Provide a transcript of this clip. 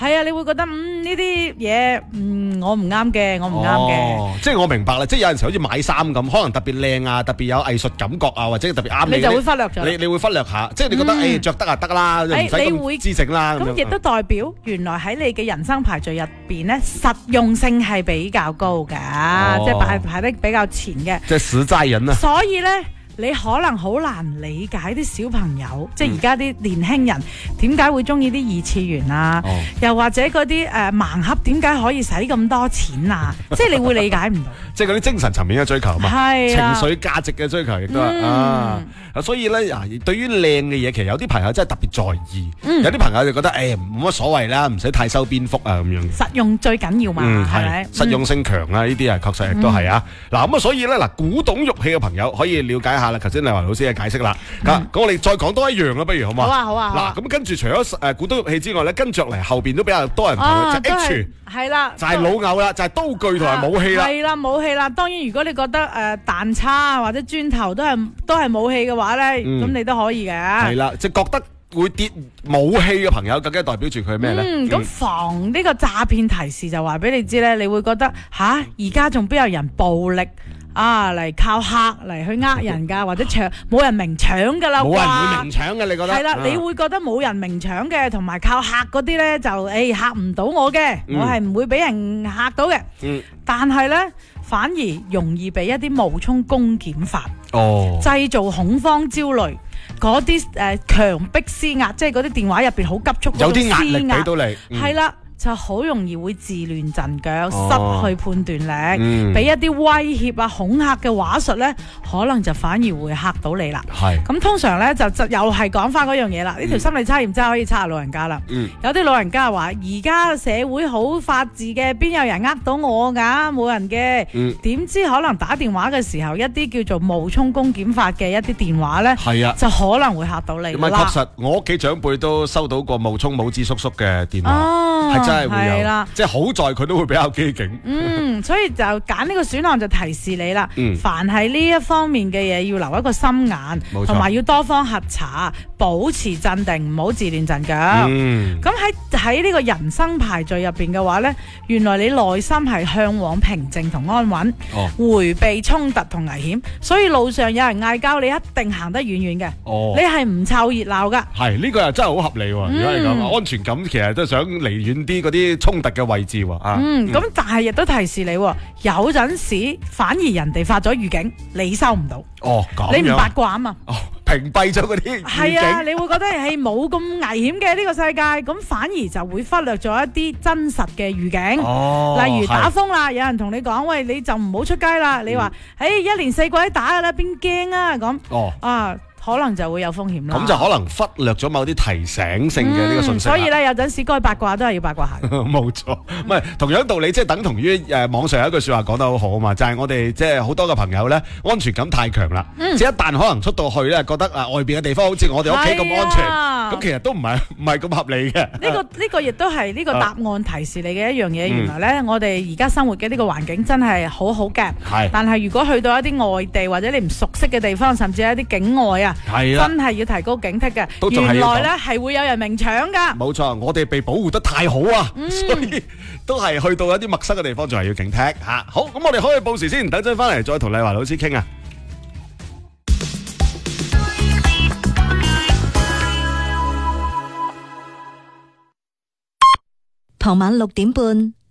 係啊，你會覺得呢啲嘢我唔啱嘅，我唔啱嘅。 即係我明白啦，即係有陣時好似買衫咁，可能特別靚啊，特別有藝術感覺啊，或者特別啱你， 你就會忽略咗。 你會忽略下，即係你覺得着得啊得啦，唔使咁姿整啦。 咁亦都代表原來喺你嘅人生排序入邊咧，實用性係比較高㗎，即係排得比較前嘅。 即係實在人啊！ 所以咧。你可能好難理解啲小朋友，即係而家啲年輕人點解會中意啲二次元啊？又或者嗰啲盲盒點解可以使咁多錢啊？即係你會理解唔到。 即係嗰啲精神層面嘅追求嘛，情緒價值嘅追求亦都係所以咧，對於靚嘅嘢，其實有啲朋友真係特別在意，有啲朋友就覺得冇乜所謂啦，唔使太收邊幅啊咁樣。 實用最緊要嘛，係咪？ 實用性強啊，呢啲啊確實亦都係啊。嗱咁啊，所以咧古董玉器嘅朋友可以了解下啦。頭先麗華老師嘅解釋啦，咁我哋再講多一樣啦，不如好嘛？ 好啊。 嗱咁跟住除咗古董玉器之外咧，跟着嚟後邊都比較多人朋友就 H 係啦， 就係老牛啦，就係刀具同埋武器啦。 係啦，武器啦。當然，如果你覺得彈叉或者磚頭都係武器嘅話咧，咁你都可以嘅。 係啦，即係覺得會跌武器嘅朋友，究竟代表住佢係咩咧？ 咁防呢個詐騙提示就話俾你知咧，你會覺得而家仲邊有人暴力嚟靠客嚟去呃人㗎，或者冇人明搶㗎啦， 冇人會明搶嘅，你覺得？ 係啦，你會覺得冇人明搶嘅，同埋靠客嗰啲咧就嚇唔到我嘅，我係唔會俾人嚇到嘅。但係咧反而容易俾一啲冒充公檢法，製造恐慌焦慮。嗰啲強迫施壓，即係嗰啲電話入邊好急促， 有啲壓力俾到你， 係啦。就好容易會自亂陣腳，失去判斷力，俾一啲威脅啊、恐嚇嘅話術咧，可能就反而會嚇到你啦。咁通常咧就又係講翻嗰樣嘢啦。呢條心理測驗真係可以測下老人家啦。有啲老人家話：而家社會好法治嘅，邊有人呃到我㗎？冇人嘅。點知可能打電話嘅時候，一啲叫做冒充公檢法嘅一啲電話咧，就可能會嚇到你。 唔係確實，我屋企長輩都收到過冒充拇指叔叔嘅電話，係真係會有，即係好在佢都會比較機警。 所以就揀呢個選項就提示你啦。凡係呢一方面嘅嘢，要留一個心眼，同埋要多方核查，保持鎮定，唔好自亂陣腳。咁喺呢個人生排序入邊嘅話呢，原來你內心係向往平靜同安穩，迴避衝突同危險。所以路上有人嗌交，你一定行得遠遠嘅。你係唔湊熱鬧噶。 係呢個又真係好合理。如果係咁，安全感其實都想離遠啲嗰啲衝突嘅位置喎。 咁但係亦都提示你，有陣時反而人哋發咗預警，你收唔到。 咁你唔八卦啊嘛。 屏蔽咗嗰啲預警。 係啊，你會覺得係冇咁危險嘅呢個世界，咁反而就會忽略咗一啲真實嘅預警。例如打風啦，有人同你講：喂，你就唔好出街啦。你話：一年四季都打噶啦，邊驚啊？咁可能就會有風險啦。 咁就可能忽略咗某啲提醒性嘅呢個信息。 所以咧，有陣時該八卦都係要八卦下。 冇錯，唔係同樣道理，即係等同於網上有一句說話講得好好啊嘛，就係我哋即係好多嘅朋友咧，安全感太強啦。即係一旦可能出到去咧，覺得外邊嘅地方好似我哋屋企咁安全，咁其實都唔係咁合理嘅。 呢個亦都係呢個答案提示你嘅一樣嘢。原來咧，我哋而家生活嘅呢個環境真係好好嘅。但係如果去到一啲外地或者你唔熟悉嘅地方，甚至係一啲境外啊。真係要提高警惕嘅，原來咧係會有人明搶噶。 冇錯，我哋被保護得太好啊，所以都係去到一啲陌生嘅地方，仲係要警惕吓。好，咁我哋可以報時先，等陣翻嚟再同麗華老師傾啊。 傍晚6點半。